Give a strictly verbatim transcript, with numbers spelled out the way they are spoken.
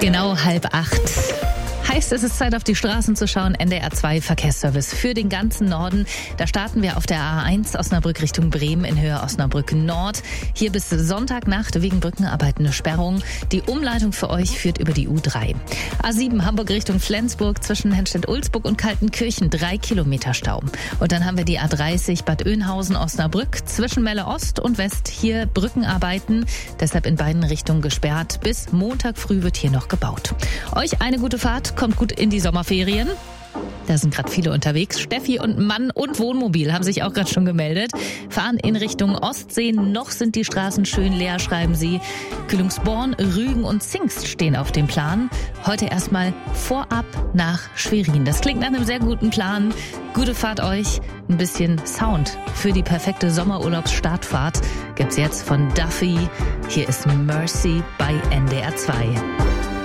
Genau halb acht. Heißt, es ist Zeit, auf die Straßen zu schauen. N D R zwei Verkehrsservice für den ganzen Norden. Da starten wir auf der A eins Osnabrück Richtung Bremen in Höhe Osnabrück Nord. Hier bis Sonntagnacht wegen Brückenarbeiten eine Sperrung. Die Umleitung für euch führt über die U drei. A sieben Hamburg Richtung Flensburg zwischen Henstedt-Ulzburg und Kaltenkirchen. Drei Kilometer Stau. Und dann haben wir die A dreißig Bad Oeynhausen Osnabrück zwischen Melle Ost und West. Hier Brückenarbeiten. Deshalb in beiden Richtungen gesperrt. Bis Montag früh wird hier noch gebaut. Euch eine gute Fahrt. Kommt gut in die Sommerferien. Da sind gerade viele unterwegs. Steffi und Mann und Wohnmobil haben sich auch gerade schon gemeldet. Fahren in Richtung Ostsee. Noch sind die Straßen schön leer, schreiben sie. Kühlungsborn, Rügen und Zingst stehen auf dem Plan. Heute erstmal vorab nach Schwerin. Das klingt nach einem sehr guten Plan. Gute Fahrt euch. Ein bisschen Sound für die perfekte Sommerurlaubsstartfahrt gibt's jetzt von Duffy. Hier ist Mercy bei N D R zwei.